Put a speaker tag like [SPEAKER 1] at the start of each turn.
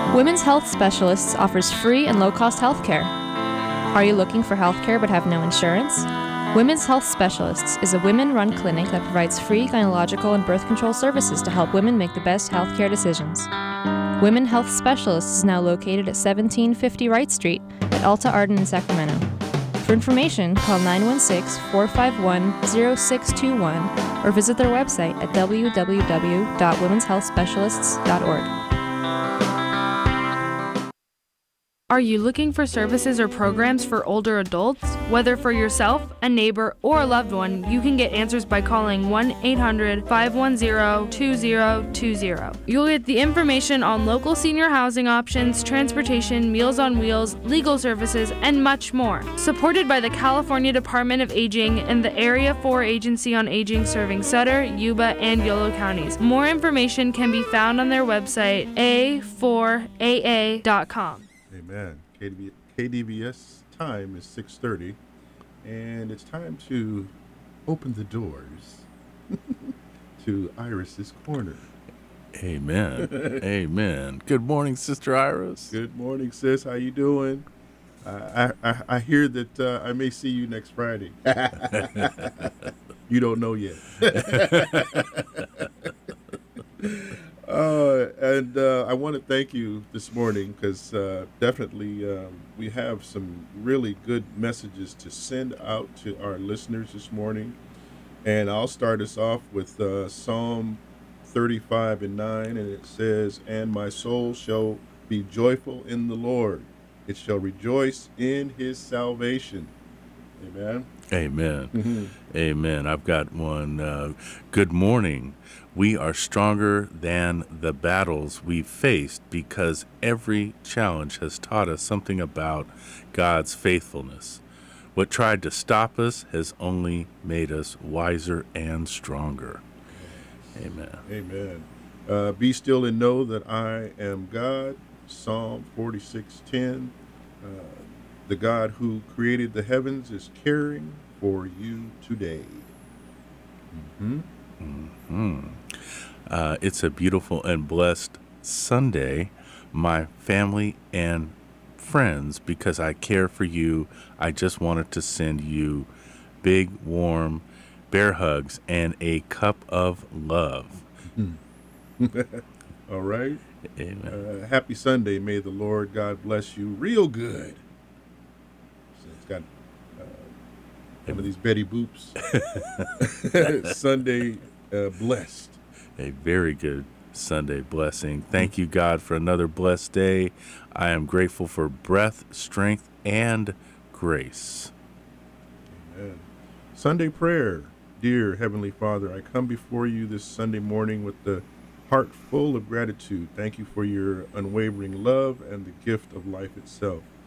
[SPEAKER 1] Women's Health Specialists offers free and low-cost health care. Are you looking for health care but have no insurance? Women's Health Specialists is a women-run clinic that provides free gynecological and birth control services to help women make the best health care decisions. Women Health Specialists is now located at 1750 Wright Street at Alta Arden in Sacramento. For information, call 916-451-0621 or visit their website at www.womenshealthspecialists.org.
[SPEAKER 2] Are you looking for services or programs for older adults? Whether for yourself, a neighbor, or a loved one, you can get answers by calling 1-800-510-2020. You'll get the information on local senior housing options, transportation, Meals on Wheels, legal services, and much more. Supported by the California Department of Aging and the Area 4 Agency on Aging serving Sutter, Yuba, and Yolo counties. More information can be found on their website, a4aa.com.
[SPEAKER 3] Amen. KDVS time is 6:30, and it's time to open the doors to Iris's Corner.
[SPEAKER 4] Amen. Amen. Good morning, Sister Iris.
[SPEAKER 3] Good morning, sis. How you doing? I hear that I may see you next Friday. You don't know yet. And I want to thank you this morning because definitely we have some really good messages to send out to our listeners this morning. And I'll start us off with Psalm 35:9, and it says, "And my soul shall be joyful in the Lord. It shall rejoice in his salvation." Amen.
[SPEAKER 4] Amen.
[SPEAKER 3] Mm-hmm.
[SPEAKER 4] Amen. I've got one. Good morning. We are stronger than the battles we've faced because every challenge has taught us something about God's faithfulness. What tried to stop us has only made us wiser and stronger. Amen.
[SPEAKER 3] Amen. Be still and know that I am God. Psalm 46:10. The God who created the heavens is caring for you today. Mm-hmm.
[SPEAKER 4] Mm-hmm. It's a beautiful and blessed Sunday, my family and friends, because I care for you. I just wanted to send you big, warm bear hugs and a cup of love.
[SPEAKER 3] All right.
[SPEAKER 4] Amen.
[SPEAKER 3] Happy Sunday. May the Lord God bless you real good. So it's got some of these Betty Boops. Sunday blessed.
[SPEAKER 4] A very good Sunday blessing. Thank you, God, for another blessed day. I am grateful for breath, strength, and grace.
[SPEAKER 3] Amen. Sunday prayer. Dear Heavenly Father, I come before you this Sunday morning with the heart full of gratitude. Thank you for your unwavering love and the gift of life itself.